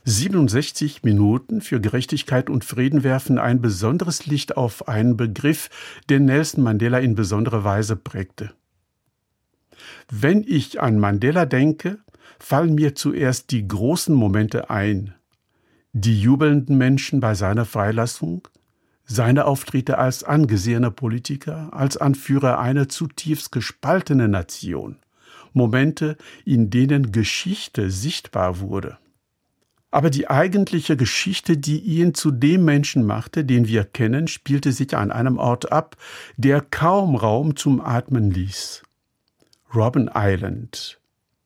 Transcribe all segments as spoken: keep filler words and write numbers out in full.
siebenundsechzig Minuten für Gerechtigkeit und Frieden werfen ein besonderes Licht auf einen Begriff, den Nelson Mandela in besonderer Weise prägte. Wenn ich an Mandela denke, fallen mir zuerst die großen Momente ein. Die jubelnden Menschen bei seiner Freilassung, seine Auftritte als angesehener Politiker, als Anführer einer zutiefst gespaltenen Nation. Momente, in denen Geschichte sichtbar wurde. Aber die eigentliche Geschichte, die ihn zu dem Menschen machte, den wir kennen, spielte sich an einem Ort ab, der kaum Raum zum Atmen ließ. Robben Island.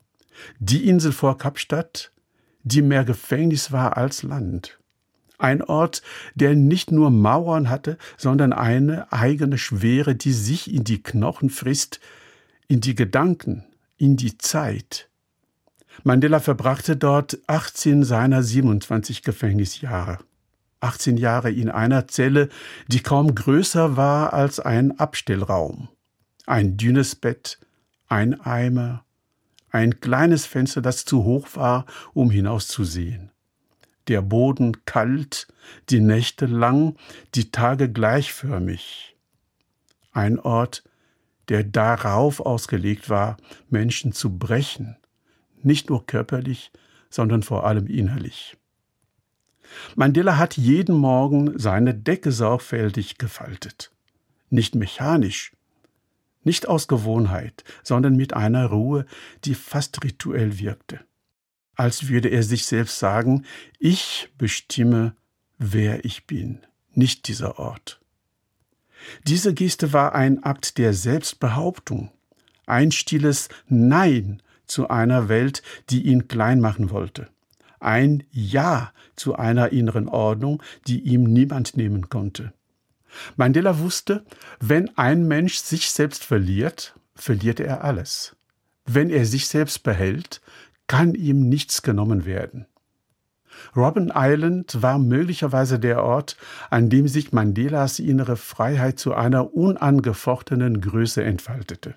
Die Insel vor Kapstadt, die mehr Gefängnis war als Land. Ein Ort, der nicht nur Mauern hatte, sondern eine eigene Schwere, die sich in die Knochen frisst, in die Gedanken, in die Zeit. Mandela verbrachte dort achtzehn seiner siebenundzwanzig Gefängnisjahre. achtzehn Jahre in einer Zelle, die kaum größer war als ein Abstellraum. Ein dünnes Bett, ein Eimer, ein kleines Fenster, das zu hoch war, um hinauszusehen. Der Boden kalt, die Nächte lang, die Tage gleichförmig. Ein Ort, der darauf ausgelegt war, Menschen zu brechen. Nicht nur körperlich, sondern vor allem innerlich. Mandela hat jeden Morgen seine Decke sorgfältig gefaltet. Nicht mechanisch, nicht aus Gewohnheit, sondern mit einer Ruhe, die fast rituell wirkte. Als würde er sich selbst sagen, ich bestimme, wer ich bin, nicht dieser Ort. Diese Geste war ein Akt der Selbstbehauptung, ein stilles Nein zu einer Welt, die ihn klein machen wollte. Ein Ja zu einer inneren Ordnung, die ihm niemand nehmen konnte. Mandela wusste, wenn ein Mensch sich selbst verliert, verliert er alles. Wenn er sich selbst behält, kann ihm nichts genommen werden. Robben Island war möglicherweise der Ort, an dem sich Mandelas innere Freiheit zu einer unangefochtenen Größe entfaltete.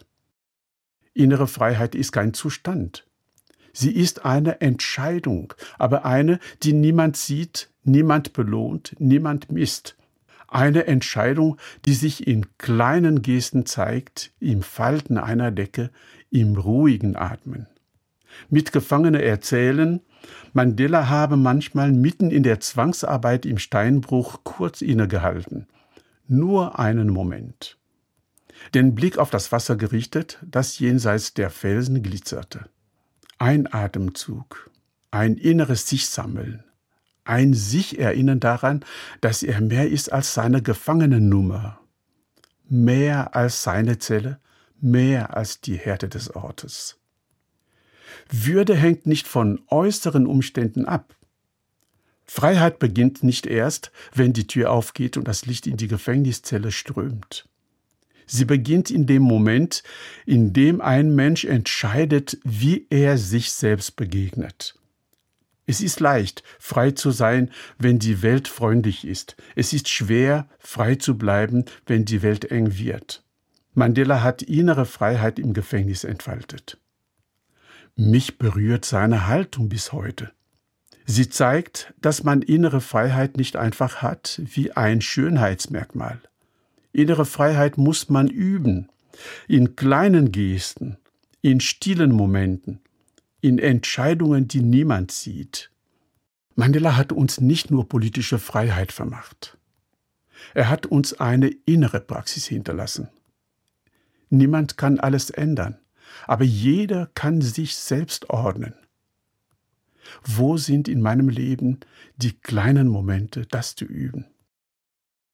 Innere Freiheit ist kein Zustand. Sie ist eine Entscheidung, aber eine, die niemand sieht, niemand belohnt, niemand misst. Eine Entscheidung, die sich in kleinen Gesten zeigt, im Falten einer Decke, im ruhigen Atmen. Mitgefangene erzählen, Mandela habe manchmal mitten in der Zwangsarbeit im Steinbruch kurz innegehalten. Nur einen Moment. Den Blick auf das Wasser gerichtet, das jenseits der Felsen glitzerte. Ein Atemzug, ein inneres Sich-Sammeln, ein Sich-Erinnern daran, dass er mehr ist als seine Gefangenennummer, mehr als seine Zelle, mehr als die Härte des Ortes. Würde hängt nicht von äußeren Umständen ab. Freiheit beginnt nicht erst, wenn die Tür aufgeht und das Licht in die Gefängniszelle strömt. Sie beginnt in dem Moment, in dem ein Mensch entscheidet, wie er sich selbst begegnet. Es ist leicht, frei zu sein, wenn die Welt freundlich ist. Es ist schwer, frei zu bleiben, wenn die Welt eng wird. Mandela hat innere Freiheit im Gefängnis entfaltet. Mich berührt seine Haltung bis heute. Sie zeigt, dass man innere Freiheit nicht einfach hat wie ein Schönheitsmerkmal. Innere Freiheit muss man üben, in kleinen Gesten, in stillen Momenten, in Entscheidungen, die niemand sieht. Mandela hat uns nicht nur politische Freiheit vermacht. Er hat uns eine innere Praxis hinterlassen. Niemand kann alles ändern, aber jeder kann sich selbst ordnen. Wo sind in meinem Leben die kleinen Momente, das zu üben?